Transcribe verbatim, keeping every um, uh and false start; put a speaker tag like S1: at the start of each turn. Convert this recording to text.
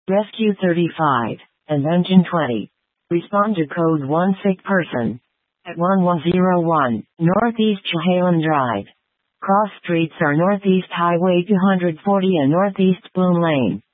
S1: Rescue thirty-five, and Engine twenty. Respond to code one sick person. At one one zero one, Northeast Chehalan Drive. Cross streets are Northeast Highway two forty and Northeast Boone Lane.